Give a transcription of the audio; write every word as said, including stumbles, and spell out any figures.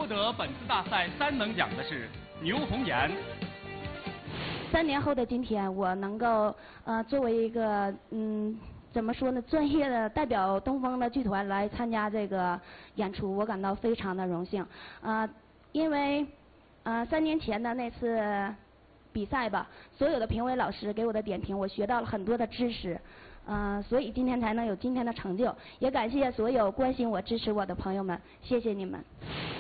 得本次大赛三等奖的是牛红颜。 三年后的今天，我能够呃作为一个嗯怎么说呢，专业的代表东风的剧团来参加这个演出，我感到非常的荣幸。呃，因为呃三年前的那次比赛吧，所有的评委老师给我的点评，我学到了很多的知识。呃，所以今天才能有今天的成就，也感谢所有关心我、支持我的朋友们，谢谢你们。